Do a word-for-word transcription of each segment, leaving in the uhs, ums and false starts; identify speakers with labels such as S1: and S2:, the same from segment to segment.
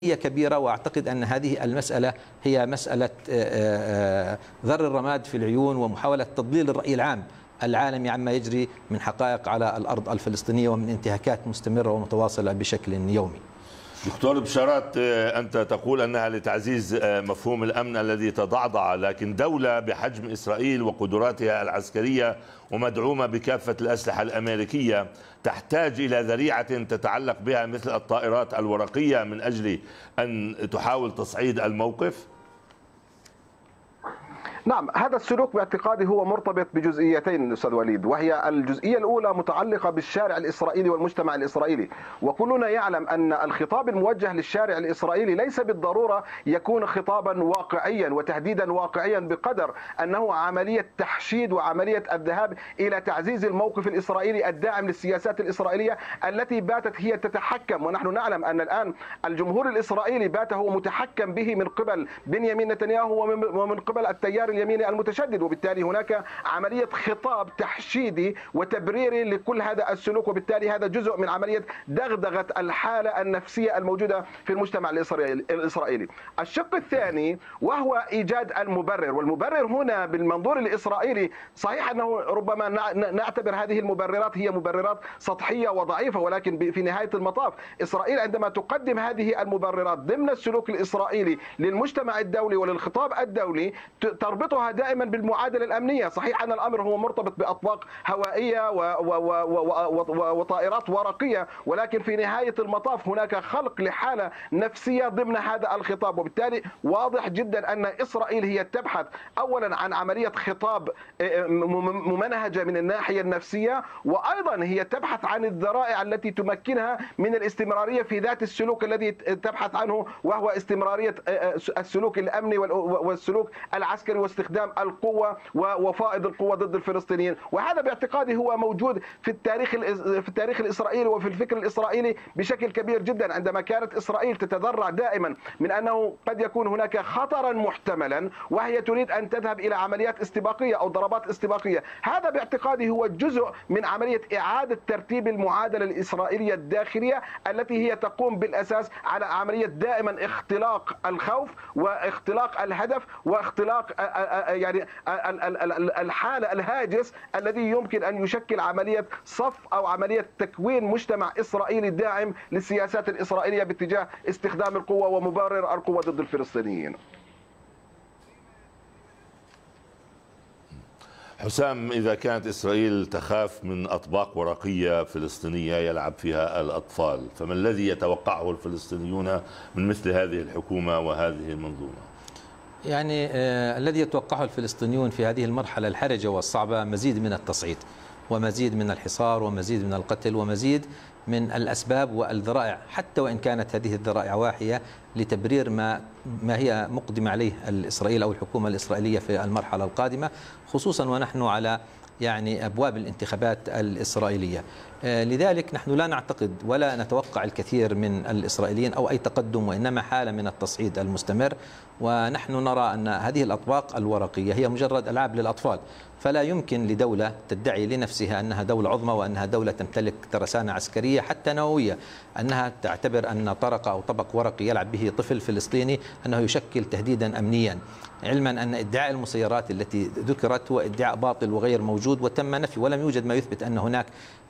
S1: كبيرة. وأعتقد أن هذه المسألة هي مسألة ذر الرماد في العيون ومحاولة تضليل الرأي العام العالمي عما يجري من حقائق على الأرض الفلسطينية ومن انتهاكات مستمرة ومتواصلة بشكل يومي.
S2: دكتور بشارات، أنت تقول أنها لتعزيز مفهوم الأمن الذي تضعضع، لكن دولة بحجم إسرائيل وقدراتها العسكرية ومدعومة بكافة الأسلحة الأمريكية تحتاج إلى ذريعة تتعلق بها مثل الطائرات الورقية من أجل أن تحاول تصعيد الموقف؟
S3: نعم، هذا السلوك باعتقادي هو مرتبط بجزئيتين أستاذ وليد، وهي الجزئية الأولى متعلقة بالشارع الإسرائيلي والمجتمع الإسرائيلي. وكلنا يعلم أن الخطاب الموجه للشارع الإسرائيلي ليس بالضرورة يكون خطابا واقعيا وتهديدا واقعيا بقدر أنه عملية تحشيد وعملية الذهاب إلى تعزيز الموقف الإسرائيلي الداعم للسياسات الإسرائيلية التي باتت هي تتحكم. ونحن نعلم أن الآن الجمهور الإسرائيلي بات هو متحكم به من قبل بنيامين نتنياهو ومن قبل التيار اليميني المتشدد، وبالتالي هناك عملية خطاب تحشيدي وتبريري لكل هذا السلوك، وبالتالي هذا جزء من عملية دغدغة الحالة النفسية الموجودة في المجتمع الإسرائيلي. الشق الثاني وهو إيجاد المبرر، والمبرر هنا بالمنظور الإسرائيلي صحيح أنه ربما نعتبر هذه المبررات هي مبررات سطحية وضعيفة، ولكن في نهاية المطاف إسرائيل عندما تقدم هذه المبررات ضمن السلوك الإسرائيلي للمجتمع الدولي وللخطاب الدولي تربطها دائما بالمعادلة الأمنية. صحيح أن الأمر هو مرتبط بأطواق هوائية وطائرات ورقية، ولكن في نهاية المطاف هناك خلق لحالة نفسية ضمن هذا الخطاب، وبالتالي واضح جدا أن إسرائيل هي تبحث أولا عن عملية خطاب ممنهجة من الناحية النفسية، وأيضا هي تبحث عن الذرائع التي تمكنها من الاستمرارية في ذات السلوك الذي تبحث عنه، وهو استمرارية السلوك الأمني والسلوك العسكري واستخدام القوة وفائض القوة ضد الفلسطينيين. وهذا باعتقادي هو موجود في التاريخ في التاريخ الإسرائيلي وفي الفكر الإسرائيلي بشكل كبير جدا، عندما كانت إسرائيل تتذرع دائما من أنه قد يكون هناك خطرا محتملا وهي تريد أن تذهب إلى عمليات استباقية أو ضربات استباقية. هذا باعتقادي هو جزء من عملية إعادة ترتيب المعادلة الإسرائيلية الداخلية التي هي تقوم بالأساس على عملية دائما اختلاق الخوف واختلاق الهدف واختلاق يعني الحالة الهاجس الذي يمكن أن يشكل عملية صف أو عملية تكوين مجتمع إسرائيلي داعم للسياسات الإسرائيلية باتجاه استخدام القوة ومبرر القوة ضد الفلسطينيين.
S2: حسام، إذا كانت إسرائيل تخاف من أطباق ورقية فلسطينية يلعب فيها الأطفال، فما الذي يتوقعه الفلسطينيون من مثل هذه الحكومة وهذه المنظومة؟
S1: يعني آه الذي يتوقعه الفلسطينيون في هذه المرحلة الحرجة والصعبة مزيد من التصعيد ومزيد من الحصار ومزيد من القتل ومزيد من الأسباب والذرائع، حتى وإن كانت هذه الذرائع واحية لتبرير ما ما هي مقدمة عليه الإسرائيل أو الحكومة الإسرائيلية في المرحلة القادمة، خصوصا ونحن على يعني أبواب الانتخابات الإسرائيلية. لذلك نحن لا نعتقد ولا نتوقع الكثير من الإسرائيليين أو أي تقدم، وإنما حالة من التصعيد المستمر. ونحن نرى أن هذه الأطباق الورقية هي مجرد ألعاب للأطفال، فلا يمكن لدولة تدعي لنفسها أنها دولة عظمى وأنها دولة تمتلك ترسانة عسكرية حتى نووية أنها تعتبر أن طرق أو طبق ورقي يلعب به طفل فلسطيني أنه يشكل تهديدا أمنيا، علما أن ادعاء المسيرات التي ذكرت هو ادعاء باطل وغير موجود وتم نفي، ولم يوجد ما يثبت أن هناك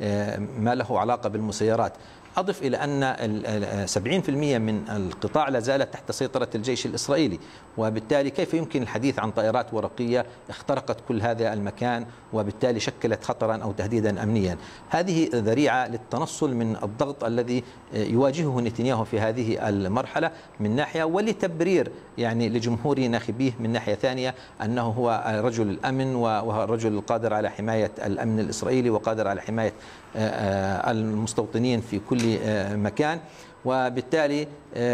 S1: ما له علاقة بالمسيرات. أضف إلى أن سبعين بالمئة من القطاع لا زالت تحت سيطرة الجيش الإسرائيلي، وبالتالي كيف يمكن الحديث عن طائرات ورقية اخترقت كل هذا المكان وبالتالي شكلت خطرا أو تهديدا أمنيا؟ هذه ذريعة للتنصل من الضغط الذي يواجهه نتنياهو في هذه المرحلة من ناحية، ولتبرير يعني لجمهور ناخبيه من ناحية ثانية أنه هو رجل الأمن وهو الرجل القادر على حماية الأمن الإسرائيلي وقادر على حماية المستوطنين في كل مكان. وبالتالي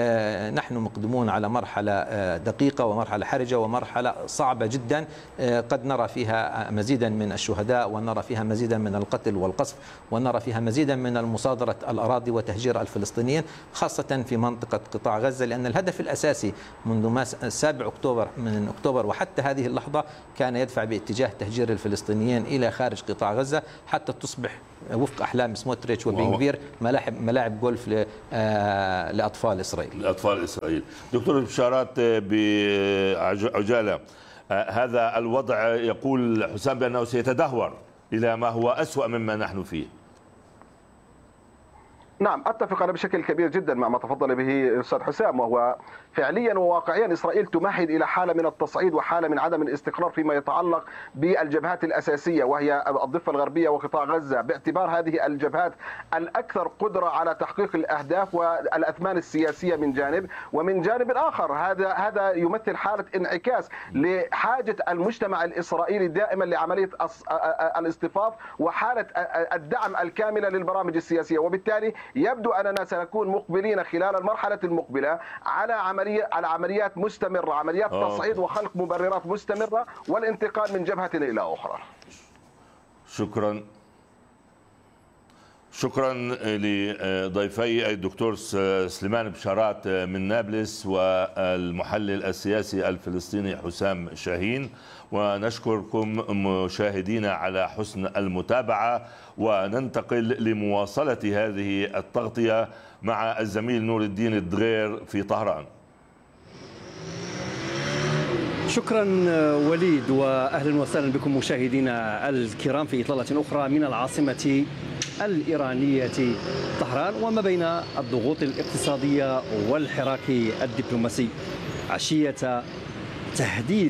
S1: نحن مقدمون على مرحلة دقيقة ومرحلة حرجة ومرحلة صعبة جدا، قد نرى فيها مزيدا من الشهداء ونرى فيها مزيدا من القتل والقصف ونرى فيها مزيدا من المصادرة الأراضي وتهجير الفلسطينيين، خاصة في منطقة قطاع غزة، لأن الهدف الأساسي منذ ما سابع أكتوبر من أكتوبر وحتى هذه اللحظة كان يدفع باتجاه تهجير الفلسطينيين إلى خارج قطاع غزة حتى تصبح وفق أحلام سموتريتش وبنغفير ملاعب ملاعب جولف لأطفال إسرائيل.
S2: لأطفال إسرائيل. دكتور بشارات، بعجالة، هذا الوضع يقول حسام بأنه سيتدهور إلى ما هو أسوأ مما نحن فيه.
S3: نعم، أتفق أنا بشكل كبير جدا مع ما تفضل به الأستاذ حسام، وهو فعليا وواقعيا إسرائيل تمهد إلى حالة من التصعيد وحالة من عدم الاستقرار فيما يتعلق بالجبهات الأساسية وهي الضفة الغربية وقطاع غزة، باعتبار هذه الجبهات الأكثر قدرة على تحقيق الأهداف والأثمان السياسية من جانب، ومن جانب آخر هذا هذا يمثل حالة انعكاس لحاجة المجتمع الإسرائيلي دائما لعملية الاصطفاف وحالة الدعم الكاملة للبرامج السياسية، وبالتالي يبدو أننا سنكون مقبلين خلال المرحلة المقبلة على عملية على عمليات مستمرة، عمليات تصعيد وخلق مبررات مستمرة والانتقال من جبهة إلى أخرى.
S2: شكرا شكرا لضيفي الدكتور سليمان بشارات من نابلس والمحلل السياسي الفلسطيني حسام شاهين، ونشكركم مشاهدينا على حسن المتابعة، وننتقل لمواصلة هذه التغطية مع الزميل نور الدين الدغير في طهران.
S4: شكرا وليد، واهلا وسهلا بكم مشاهدينا الكرام في اطلاله اخرى من العاصمه الايرانيه طهران، وما بين الضغوط الاقتصاديه والحراك الدبلوماسي عشيه تهديد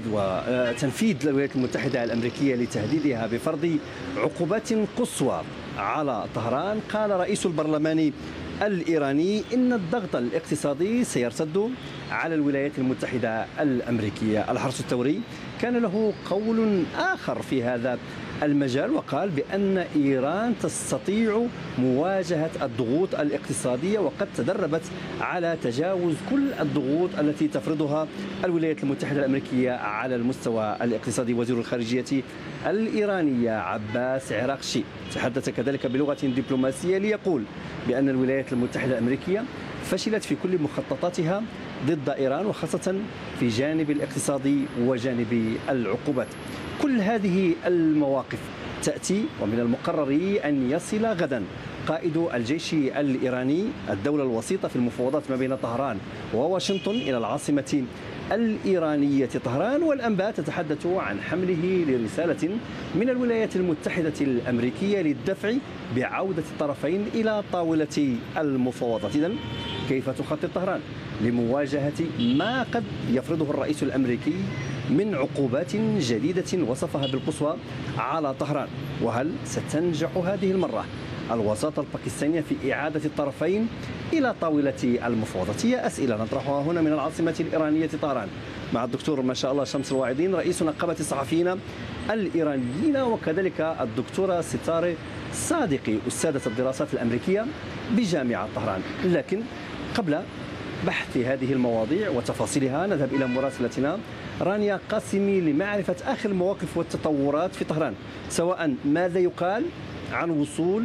S4: وتنفيذ الولايات المتحده الامريكيه لتهديدها بفرض عقوبات قصوى على طهران. قال رئيس البرلمان الإيراني إن الضغط الاقتصادي سيرتد على الولايات المتحدة الأمريكية. الحرس الثوري كان له قول آخر في هذا المجال، وقال بأن إيران تستطيع مواجهة الضغوط الاقتصادية وقد تدربت على تجاوز كل الضغوط التي تفرضها الولايات المتحدة الأمريكية على المستوى الاقتصادي. وزير الخارجية الإيرانية عباس عراقشي تحدث كذلك بلغة دبلوماسية ليقول بأن الولايات المتحدة الأمريكية فشلت في كل مخططاتها ضد إيران، وخاصة في جانب الاقتصادي وجانب العقوبات. كل هذه المواقف تأتي ومن المقرر أن يصل غدا قائد الجيش الإيراني الدولة الوسيطة في المفاوضات ما بين طهران وواشنطن إلى العاصمة الإيرانية طهران، والأنباء تتحدث عن حمله لرسالة من الولايات المتحدة الأمريكية للدفع بعودة الطرفين إلى طاولة المفاوضات. إذن كيف تخطط طهران لمواجهة ما قد يفرضه الرئيس الأمريكي من عقوبات جديدة وصفها بالقصوى على طهران؟ وهل ستنجح هذه المرة الوساطة الباكستانية في إعادة الطرفين إلى طاولة المفاوضات؟ هي أسئلة نطرحها هنا من العاصمة الإيرانية طهران مع الدكتور ما شاء الله شمس الواعدين رئيس نقابة الصحفيين الإيرانيين، وكذلك الدكتورة ستار صادقي أستاذة الدراسات الأمريكية بجامعة طهران. لكن قبل بحث هذه المواضيع وتفاصيلها نذهب إلى مراسلتنا رانيا قاسمي لمعرفة آخر المواقف والتطورات في طهران، سواء ماذا يقال عن وصول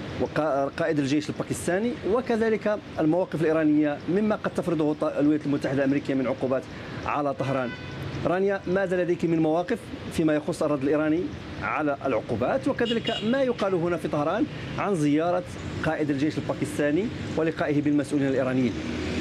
S4: قائد الجيش الباكستاني وكذلك المواقف الإيرانية مما قد تفرضه الولايات المتحدة الأمريكية من عقوبات على طهران. رانيا، ماذا لديك من مواقف فيما يخص الرد الإيراني على العقوبات، وكذلك ما يقال هنا في طهران عن زيارة قائد الجيش الباكستاني ولقائه بالمسؤولين الإيرانيين؟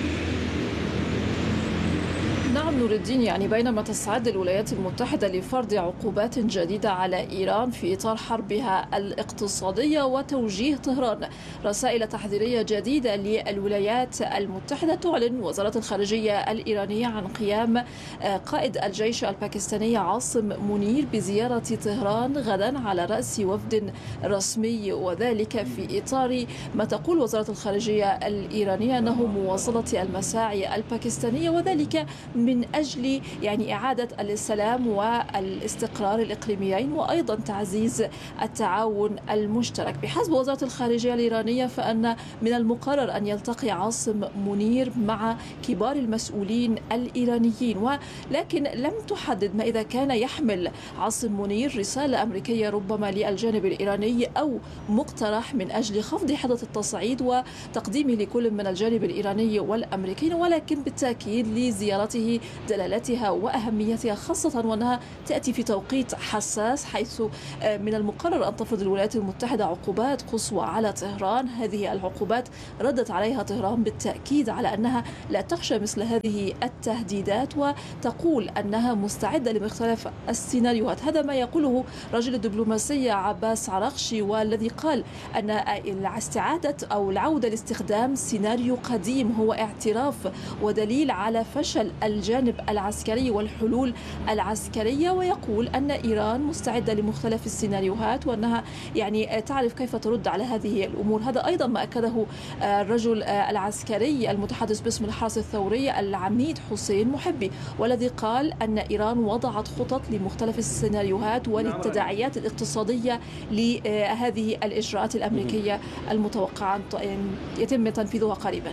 S5: نعم نور الدين، يعني بينما تستعد الولايات المتحدة لفرض عقوبات جديدة على إيران في إطار حربها الاقتصادية وتوجيه طهران رسائل تحذيرية جديدة للولايات المتحدة، تعلن وزارة الخارجية الإيرانية عن قيام قائد الجيش الباكستاني عاصم منير بزيارة طهران غدا على رأس وفد رسمي، وذلك في إطار ما تقول وزارة الخارجية الإيرانية أنه مواصلة المساعي الباكستانية، وذلك من أجل يعني إعادة السلام والاستقرار الإقليميين وأيضا تعزيز التعاون المشترك. بحسب وزارة الخارجية الإيرانية فإن من المقرر أن يلتقي عاصم منير مع كبار المسؤولين الإيرانيين، ولكن لم تحدد ما إذا كان يحمل عاصم منير رسالة أمريكية ربما للجانب الإيراني أو مقترح من أجل خفض حدة التصعيد وتقديمه لكل من الجانب الإيراني والأمريكي، ولكن بالتأكيد لزيارته دلالتها وأهميتها، خاصة وأنها تأتي في توقيت حساس، حيث من المقرر أن تفرض الولايات المتحدة عقوبات قصوى على طهران. هذه العقوبات ردت عليها طهران بالتأكيد على أنها لا تخشى مثل هذه التهديدات، وتقول أنها مستعدة لمختلف السيناريوهات. هذا ما يقوله رجل الدبلوماسية عباس عراقشي، والذي قال أن استعادة أو العودة لاستخدام سيناريو قديم هو اعتراف ودليل على فشل الجانب العسكري والحلول العسكرية، ويقول أن إيران مستعدة لمختلف السيناريوهات وأنها يعني تعرف كيف ترد على هذه الأمور. هذا أيضا ما أكده الرجل العسكري المتحدث باسم الحرس الثوري العميد حسين محبي، والذي قال أن إيران وضعت خطط لمختلف السيناريوهات وللتداعيات الاقتصادية لهذه الإجراءات الأمريكية المتوقعة أن يتم تنفيذها قريبا.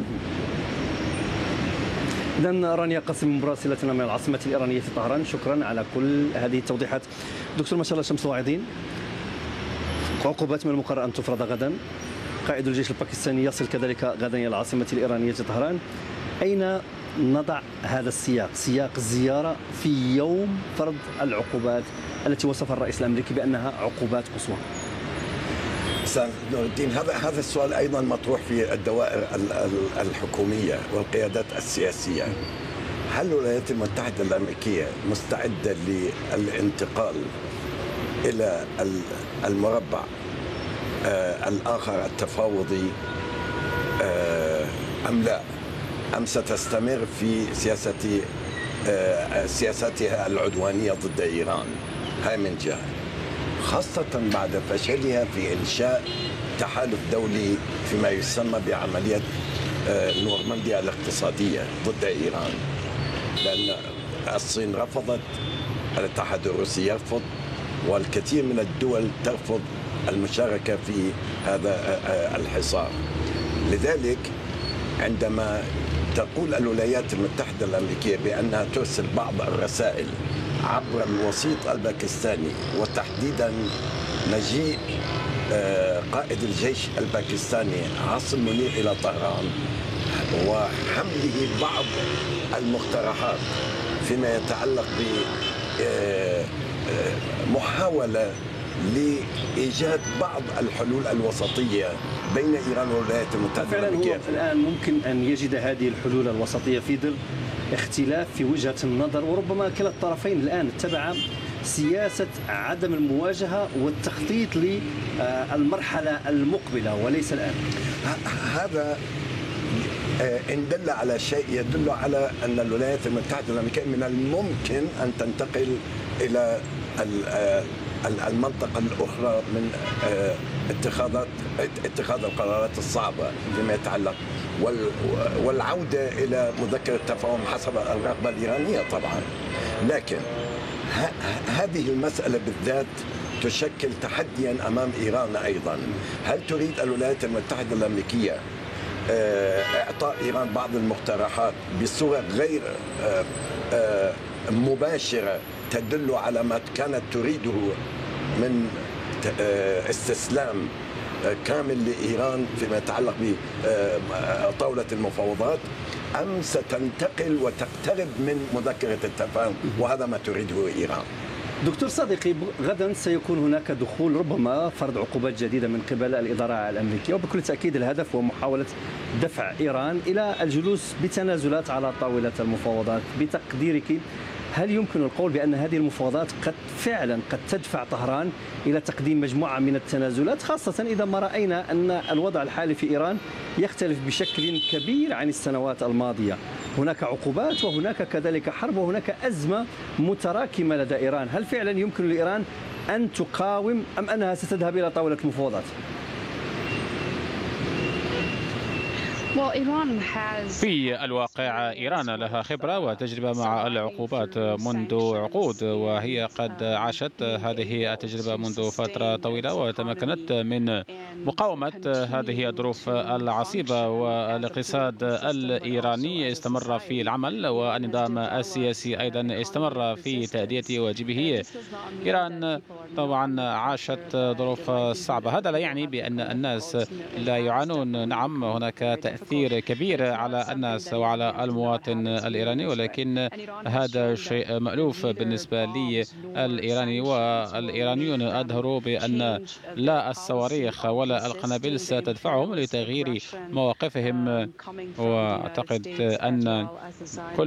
S4: إذن رانيا قاسم مراسلتنا من العاصمة الإيرانية طهران، شكرا على كل هذه التوضيحات. دكتور ما شاء الله شمس الواعظين، عقوبات من المقرر أن تفرض غدا، قائد الجيش الباكستاني يصل كذلك غدا إلى العاصمة الإيرانية طهران. أين نضع هذا السياق، سياق الزيارة في يوم فرض العقوبات التي وصفها الرئيس الأمريكي بأنها عقوبات قصوى؟
S6: استاذ نور الدين، هذا هذا السؤال ايضا مطروح في الدوائر الحكوميه والقيادات السياسيه. هل الولايات المتحده الامريكيه مستعده للانتقال الى المربع الاخر التفاوضي ام لا؟ ام ستستمر في سياسه سياستها العدوانيه ضد ايران؟ هاي من جهه، خاصة بعد فشلها في إنشاء تحالف دولي فيما يسمى بعملية نورمانديا الاقتصادية ضد إيران، لأن الصين رفضت، الاتحاد الروسي يرفض، والكثير من الدول ترفض المشاركة في هذا الحصار. لذلك عندما تقول الولايات المتحدة الأمريكية بأنها ترسل بعض الرسائل عبر الوسيط الباكستاني، وتحديدا مجيء قائد الجيش الباكستاني عاصم منير إلى طهران وحمله بعض المقترحات فيما يتعلق بمحاولة لإيجاد بعض الحلول الوسطية بين إيران والولايات المتحدة الأمريكية.
S4: الآن ممكن أن يجد هذه الحلول الوسطية في ظل اختلاف في وجهة النظر، وربما كلا الطرفين الآن اتبع سياسة عدم المواجهة والتخطيط للمرحلة المقبلة وليس الآن.
S6: هذا إن دل على شيء يدل على أن الولايات المتحدة الأمريكية من الممكن أن تنتقل إلى المنطقة الأخرى من اتخاذات اتخاذ القرارات الصعبة فيما يتعلق والعودة إلى مذكرة التفاهم حسب الرغبة الإيرانية طبعا. لكن هذه المسألة بالذات تشكل تحديا أمام إيران أيضا. هل تريد الولايات المتحدة الأمريكية إعطاء إيران بعض المقترحات بصورة غير مباشرة تدل على ما كانت تريده من استسلام كامل لإيران فيما يتعلق بطاولة المفاوضات، أم ستنتقل وتقترب من مذكرة التفاهم وهذا ما تريده إيران؟
S4: دكتور صديقي، غدا سيكون هناك دخول ربما فرض عقوبات جديدة من قبل الإدارة الأمريكية، وبكل تأكيد الهدف هو محاولة دفع إيران إلى الجلوس بتنازلات على طاولة المفاوضات. بتقديرك هل يمكن القول بأن هذه المفاوضات قد فعلا قد تدفع طهران إلى تقديم مجموعة من التنازلات، خاصة إذا ما رأينا أن الوضع الحالي في إيران يختلف بشكل كبير عن السنوات الماضية؟ هناك عقوبات وهناك كذلك حرب وهناك أزمة متراكمة لدى إيران. هل فعلا يمكن لإيران أن تقاوم أم أنها ستذهب إلى طاولة المفاوضات؟
S7: في الواقع إيران لها خبرة وتجربة مع العقوبات منذ عقود، وهي قد عاشت هذه التجربة منذ فترة طويلة وتمكنت من مقاومة هذه الظروف العصيبة. والاقتصاد الإيراني استمر في العمل والنظام السياسي أيضا استمر في تأدية واجبه. إيران طبعا عاشت ظروف صعبة، هذا لا يعني بأن الناس لا يعانون. نعم، هناك تأثير تأثير كبير على الناس وعلى المواطن الإيراني، ولكن هذا شيء مألوف بالنسبة لي الإيراني، والإيرانيون أظهروا بأن لا الصواريخ ولا القنابل ستدفعهم لتغيير مواقفهم. وأعتقد أن كل